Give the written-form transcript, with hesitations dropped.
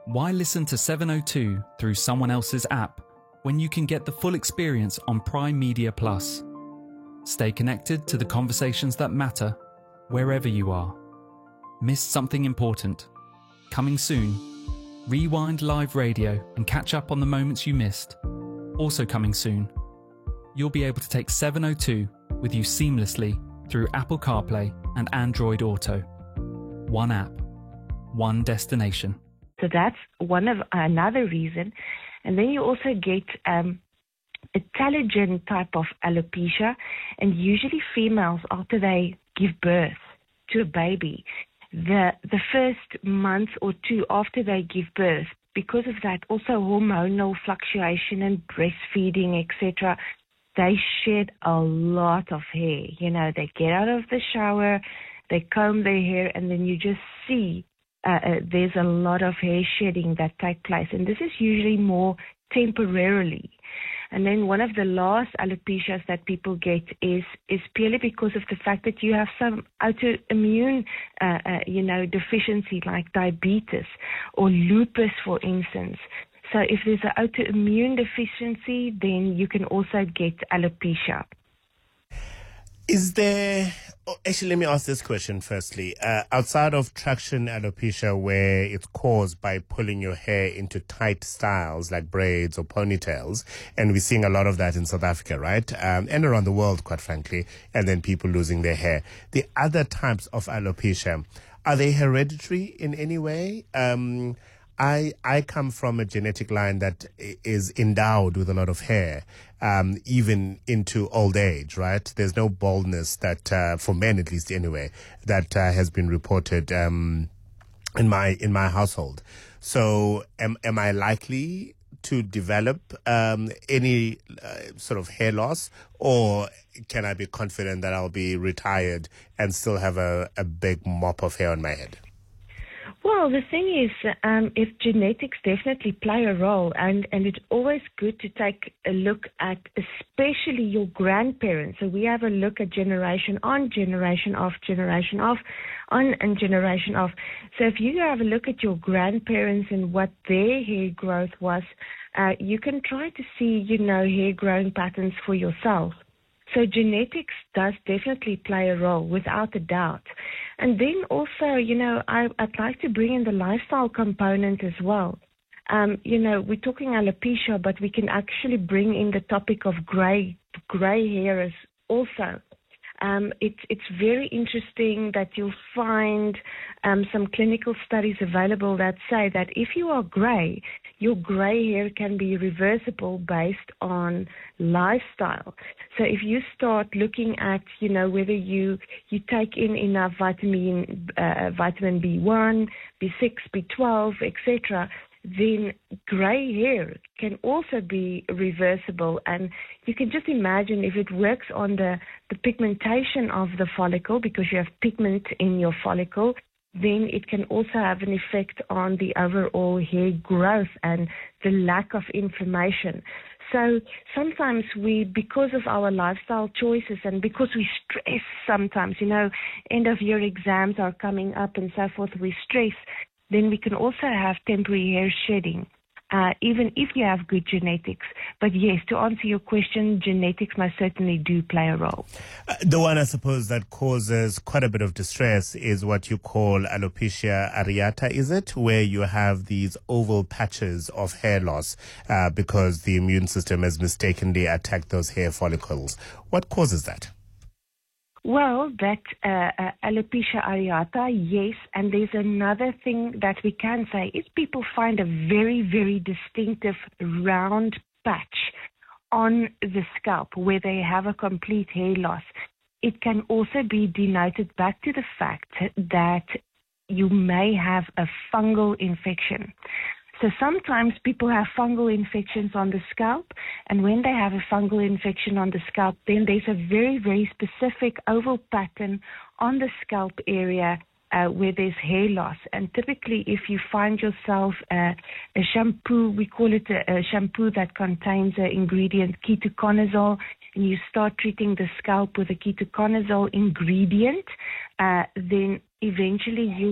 Why listen to 702 through someone else's app when you can get the full experience on Prime Media Plus? Stay connected to the conversations that matter wherever you are. Missed something important? Coming soon. Rewind live radio and catch up on the moments you missed. Also coming soon. You'll be able to take 702 with you seamlessly through Apple CarPlay and Android Auto. One app, one destination. So that's another reason. And then you also get a telogen type of alopecia, and usually females, after they give birth to a baby, the first month or two after they give birth, because of that also hormonal fluctuation and breastfeeding, etc., they shed a lot of hair. You know, they get out of the shower, they comb their hair, and then you just see there's a lot of hair shedding that take place. And this is usually more temporarily. And then one of the last alopecias that people get is purely because of the fact that you have some autoimmune, deficiency like diabetes or lupus, for instance. So if there's an autoimmune deficiency, then you can also get alopecia. Is there... Actually, let me ask this question firstly. Outside of traction alopecia, where it's caused by pulling your hair into tight styles like braids or ponytails, and we're seeing a lot of that in South Africa, right? And around the world, quite frankly, and then people losing their hair. The other types of alopecia, are they hereditary in any way? I come from a genetic line that is endowed with a lot of hair, even into old age, right? There's no baldness that, for men at least anyway, that has been reported in my household. So am I likely to develop any sort of hair loss, or can I be confident that I'll be retired and still have a big mop of hair on my head? Well, the thing is, if genetics definitely play a role, and it's always good to take a look at especially your grandparents. So we have a look at generation on, generation off, generation off, on and generation off. So if you have a look at your grandparents and what their hair growth was, you can try to see, hair growing patterns for yourself. So genetics does definitely play a role, without a doubt. And then also, I'd like to bring in the lifestyle component as well. We're talking alopecia, but we can actually bring in the topic of gray hair also. It's very interesting that you'll find some clinical studies available that say that if you are gray, your gray hair can be reversible based on lifestyle. So if you start looking at, whether you take in enough vitamin B1, B6, B12, etc., then gray hair can also be reversible. And you can just imagine if it works on the pigmentation of the follicle, because you have pigment in your follicle, then it can also have an effect on the overall hair growth and the lack of inflammation. So sometimes because of our lifestyle choices and because we stress sometimes, end of year exams are coming up and so forth, we stress, then we can also have temporary hair shedding, even if you have good genetics. But yes, to answer your question, genetics most certainly do play a role. The one, I suppose, that causes quite a bit of distress is what you call alopecia areata, is it? Where you have these oval patches of hair loss because the immune system has mistakenly attacked those hair follicles. What causes that? Well, that alopecia areata, yes. And there's another thing that we can say is people find a very, very distinctive round patch on the scalp where they have a complete hair loss. It can also be denoted back to the fact that you may have a fungal infection. So sometimes people have fungal infections on the scalp, and when they have a fungal infection on the scalp, then there's a very, very specific oval pattern on the scalp area where there's hair loss. And typically, if you find yourself a shampoo, we call it a shampoo that contains an ingredient ketoconazole, and you start treating the scalp with a ketoconazole ingredient, then eventually you